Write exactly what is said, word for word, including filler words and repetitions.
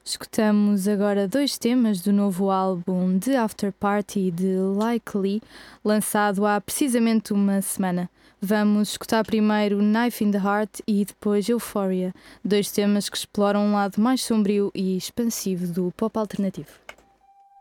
Escutamos agora dois temas do novo álbum The After Party de Likely, lançado há precisamente uma semana. Vamos escutar primeiro Knife in the Heart e depois Euphoria, dois temas que exploram um lado mais sombrio e expansivo do pop alternativo.